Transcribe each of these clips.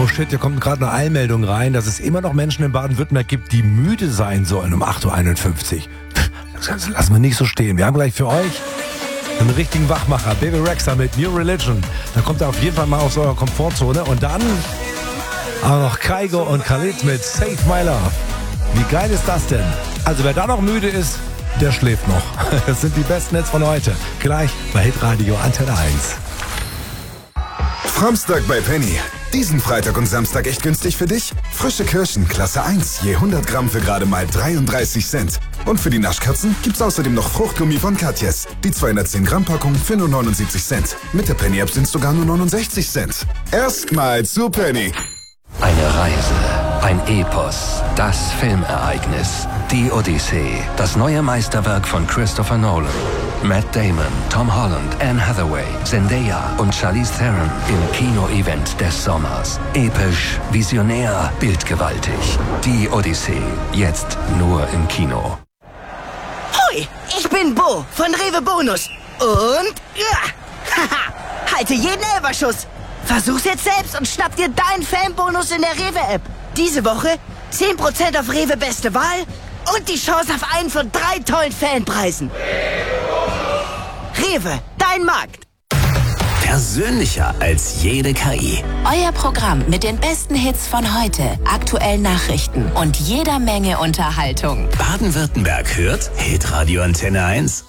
shit, hier kommt gerade eine Eilmeldung rein, dass es immer noch Menschen in Baden-Württemberg gibt, die müde sein sollen um 8.51 Uhr. Das lassen wir nicht so stehen. Wir haben gleich für euch einen richtigen Wachmacher. Baby Rexha mit New Religion. Da kommt er auf jeden Fall mal aus eurer Komfortzone. Und dann auch noch Kygo und Khalid mit Save My Love. Wie geil ist das denn? Also wer da noch müde ist, der schläft noch. Das sind die besten Hits von heute. Gleich bei Hitradio Antenne 1. Samstag bei Penny. Diesen Freitag und Samstag echt günstig für dich? Frische Kirschen, Klasse 1, je 100 Gramm für gerade mal 33 Cent. Und für die Naschkatzen gibt's außerdem noch Fruchtgummi von Katjes. Die 210 Gramm Packung für nur 79 Cent. Mit der Penny-App sind's sogar nur 69 Cent. Erstmal zu Penny. Eine Reise, ein Epos, das Filmereignis, die Odyssee, das neue Meisterwerk von Christopher Nolan. Matt Damon, Tom Holland, Anne Hathaway, Zendaya und Charlize Theron im Kino-Event des Sommers. Episch, visionär, bildgewaltig. Die Odyssee, jetzt nur im Kino. Hoi, ich bin Bo von Rewe Bonus. Und haha, halte jeden Elberschuss. Versuch's jetzt selbst und schnapp dir deinen Fanbonus in der Rewe-App. Diese Woche 10% auf Rewe Beste Wahl und die Chance auf einen von 3 tollen Fanpreisen. Rewe, dein Markt. Persönlicher als jede KI. Euer Programm mit den besten Hits von heute, aktuellen Nachrichten und jeder Menge Unterhaltung. Baden-Württemberg hört Hitradio Antenne 1.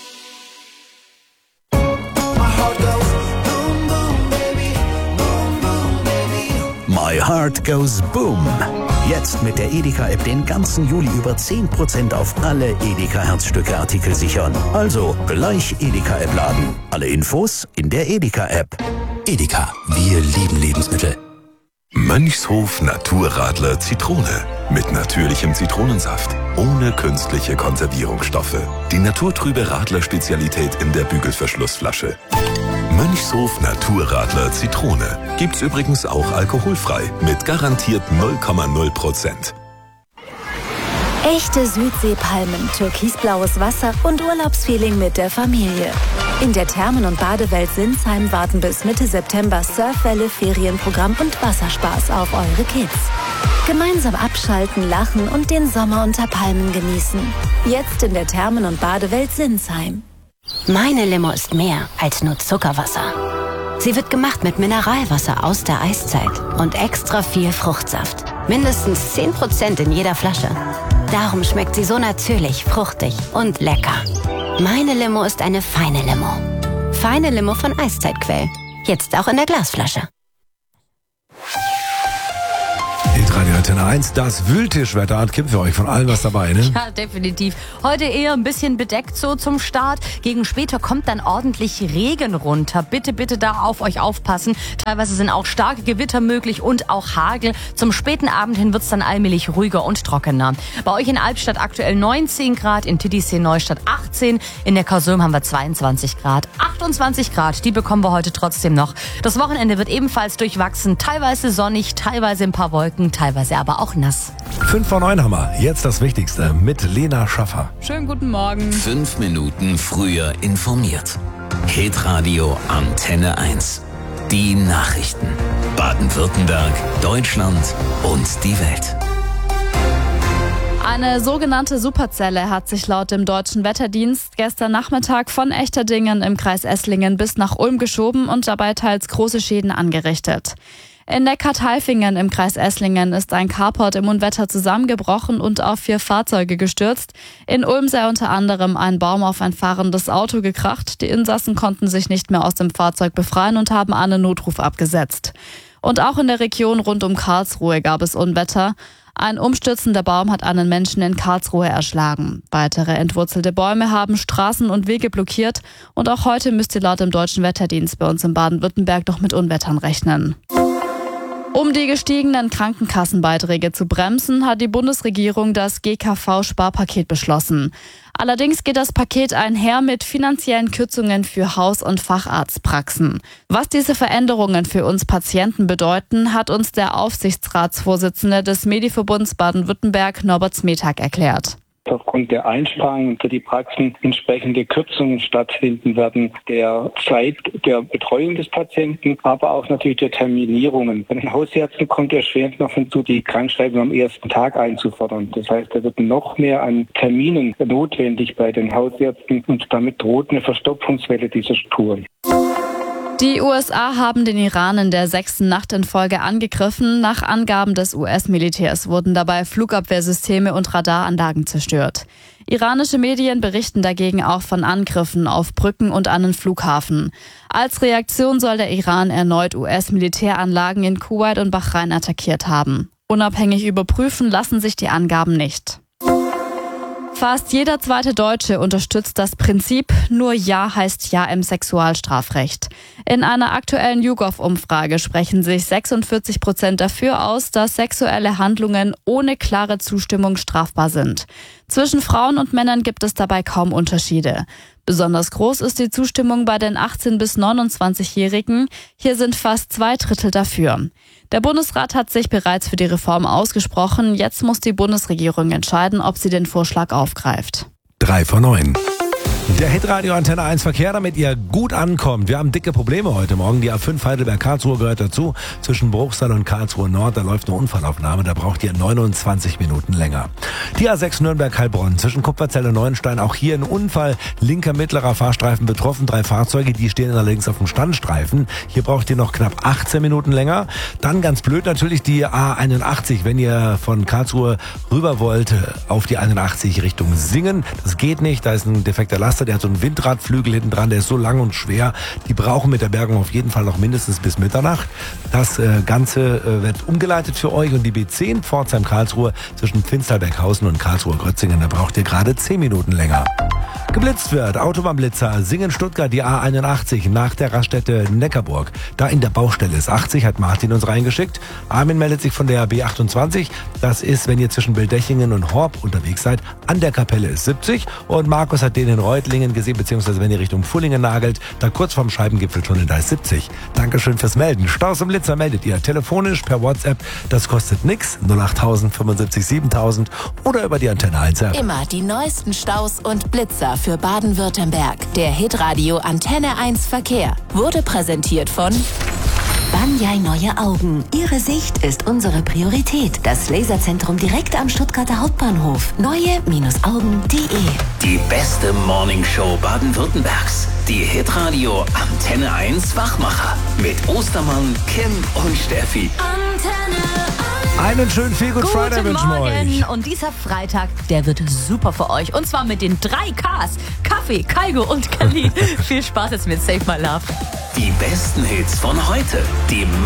My Heart Goes Boom. Jetzt mit der Edeka-App den ganzen Juli über 10% auf alle Edeka-Herzstücke-Artikel sichern. Also gleich Edeka-App laden. Alle Infos in der Edeka-App. Edeka, wir lieben Lebensmittel. Mönchshof Naturradler Zitrone. Mit natürlichem Zitronensaft. Ohne künstliche Konservierungsstoffe. Die naturtrübe Radler-Spezialität in der Bügelverschlussflasche. Mönchshof Naturradler Zitrone. Gibt's übrigens auch alkoholfrei. Mit garantiert 0,0%. Echte Südseepalmen, türkisblaues Wasser und Urlaubsfeeling mit der Familie. In der Thermen- und Badewelt Sinsheim warten bis Mitte September Surfwelle, Ferienprogramm und Wasserspaß auf eure Kids. Gemeinsam abschalten, lachen und den Sommer unter Palmen genießen. Jetzt in der Thermen- und Badewelt Sinsheim. Meine Limo ist mehr als nur Zuckerwasser. Sie wird gemacht mit Mineralwasser aus der Eiszeit und extra viel Fruchtsaft. Mindestens 10% in jeder Flasche. Darum schmeckt sie so natürlich, fruchtig und lecker. Meine Limo ist eine feine Limo. Feine Limo von Eiszeitquell. Jetzt auch in der Glasflasche. Hitradio Antenne 1, das Wühltischwetter hat Kim für euch von allem was dabei, ne? Ja, definitiv. Heute eher ein bisschen bedeckt so zum Start. Gegen später kommt dann ordentlich Regen runter. Bitte, bitte da auf euch aufpassen. Teilweise sind auch starke Gewitter möglich und auch Hagel. Zum späten Abend hin wird's dann allmählich ruhiger und trockener. Bei euch in Albstadt aktuell 19 Grad, in Titisee Neustadt 18, in der Kausum haben wir 22 Grad. 28 Grad, die bekommen wir heute trotzdem noch. Das Wochenende wird ebenfalls durchwachsen, teilweise sonnig, teilweise ein paar Wolken, teilweise aber auch nass. 5 vor 9 haben wir. Jetzt das Wichtigste mit Lena Schaffer. Schönen guten Morgen. 5 Minuten früher informiert. Hitradio Antenne 1. Die Nachrichten. Baden-Württemberg, Deutschland und die Welt. Eine sogenannte Superzelle hat sich laut dem Deutschen Wetterdienst gestern Nachmittag von Echterdingen im Kreis Esslingen bis nach Ulm geschoben und dabei teils große Schäden angerichtet. In Neckartalfingen im Kreis Esslingen ist ein Carport im Unwetter zusammengebrochen und auf 4 Fahrzeuge gestürzt. In Ulm sei unter anderem ein Baum auf ein fahrendes Auto gekracht. Die Insassen konnten sich nicht mehr aus dem Fahrzeug befreien und haben einen Notruf abgesetzt. Und auch in der Region rund um Karlsruhe gab es Unwetter. Ein umstürzender Baum hat einen Menschen in Karlsruhe erschlagen. Weitere entwurzelte Bäume haben Straßen und Wege blockiert. Und auch heute müsst ihr laut dem Deutschen Wetterdienst bei uns in Baden-Württemberg noch mit Unwettern rechnen. Um die gestiegenen Krankenkassenbeiträge zu bremsen, hat die Bundesregierung das GKV-Sparpaket beschlossen. Allerdings geht das Paket einher mit finanziellen Kürzungen für Haus- und Facharztpraxen. Was diese Veränderungen für uns Patienten bedeuten, hat uns der Aufsichtsratsvorsitzende des Mediverbunds Baden-Württemberg, Norbert Smetag, erklärt. aufgrund der Einsparungen für die Praxen entsprechende Kürzungen stattfinden werden, der Zeit der Betreuung des Patienten, aber auch natürlich der Terminierungen. Bei den Hausärzten kommt erschwerend noch hinzu, die Krankschreibung am ersten Tag einzufordern. Das heißt, da wird noch mehr an Terminen notwendig bei den Hausärzten und damit droht eine Verstopfungswelle dieser Spuren. Die USA haben den Iran in der 6. Nacht in Folge angegriffen. Nach Angaben des US-Militärs wurden dabei Flugabwehrsysteme und Radaranlagen zerstört. Iranische Medien berichten dagegen auch von Angriffen auf Brücken und an den Flughafen. Als Reaktion soll der Iran erneut US-Militäranlagen in Kuwait und Bahrain attackiert haben. Unabhängig überprüfen lassen sich die Angaben nicht. Fast jeder zweite Deutsche unterstützt das Prinzip, nur Ja heißt Ja im Sexualstrafrecht. In einer aktuellen YouGov-Umfrage sprechen sich 46% dafür aus, dass sexuelle Handlungen ohne klare Zustimmung strafbar sind. Zwischen Frauen und Männern gibt es dabei kaum Unterschiede. Besonders groß ist die Zustimmung bei den 18- bis 29-Jährigen. Hier sind fast 2/3 dafür. Der Bundesrat hat sich bereits für die Reform ausgesprochen. Jetzt muss die Bundesregierung entscheiden, ob sie den Vorschlag aufgreift. 3 vor 9. Der Hitradio Antenne 1 Verkehr, damit ihr gut ankommt. Wir haben dicke Probleme heute Morgen. Die A5 Heidelberg-Karlsruhe gehört dazu. Zwischen Bruchsal und Karlsruhe Nord, da läuft eine Unfallaufnahme. Da braucht ihr 29 Minuten länger. Die A6 Nürnberg-Heilbronn zwischen Kupferzell und Neuenstein. Auch hier ein Unfall. Linker mittlerer Fahrstreifen betroffen. 3 Fahrzeuge, die stehen allerdings auf dem Standstreifen. Hier braucht ihr noch knapp 18 Minuten länger. Dann ganz blöd natürlich die A81. Wenn ihr von Karlsruhe rüber wollt auf die 81 Richtung Singen. Das geht nicht. Da ist ein defekter Laster. Der hat so einen Windradflügel hinten dran, der ist so lang und schwer. Die brauchen mit der Bergung auf jeden Fall noch mindestens bis Mitternacht. Das Ganze wird umgeleitet für euch und die B10 Pforzheim-Karlsruhe zwischen Pfinstalberghausen und Karlsruhe-Grötzingen, da braucht ihr gerade 10 Minuten länger. Geblitzt wird, Autobahnblitzer, Singen-Stuttgart, die A81 nach der Raststätte Neckarburg. Da in der Baustelle ist 80, hat Martin uns reingeschickt. Armin meldet sich von der B28. Das ist, wenn ihr zwischen Bildechingen und Horb unterwegs seid. An der Kapelle ist 70. Und Markus hat den in Reutlingen gesehen, beziehungsweise wenn ihr Richtung Fullingen nagelt, da kurz vorm Scheibengipfeltunnel, da ist 70. Dankeschön fürs Melden. Staus und Blitzer meldet ihr telefonisch per WhatsApp. Das kostet nix. 08000 75 7000 oder über die Antenne 1 App. Immer die neuesten Staus und Blitzer für Baden-Württemberg. Der Hitradio Antenne 1 Verkehr wurde präsentiert von Banyai Neue Augen. Ihre Sicht ist unsere Priorität. Das Laserzentrum direkt am Stuttgarter Hauptbahnhof. Neue-Augen.de. Die beste Morningshow Baden-Württembergs. Die Hitradio Antenne 1 Wachmacher. Mit Ostermann, Kim und Steffi. Einen schönen Feel-Good Friday wünschen wir euch. Und dieser Freitag, der wird super für euch. Und zwar mit den 3 Ks. Kaffee, Kaigo und Kali. Viel Spaß jetzt mit Save My Love. Die besten Hits von heute. Die